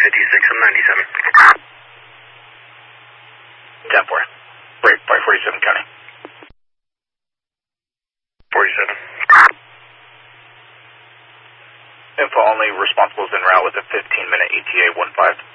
56 and 97. 10-4. Break by 47 County. 47. Info only, responsible is en route with a 15-minute ETA 15.